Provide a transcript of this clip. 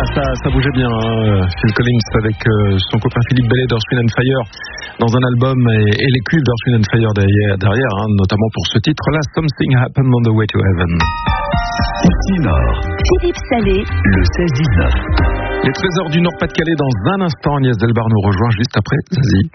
ça bougeait bien, hein. Phil Collins avec son copain Philippe Bellet d'Earth, Wind & Fire dans un album et les cuivres d'Earth, Wind & Fire derrière, hein, notamment pour ce titre-là, Something Happened on the Way to Heaven. Nord. Philippe Salé, Le 16-19. Les trésors du Nord-Pas-de-Calais dans un instant. Agnès Delbar nous rejoint juste après Zazie.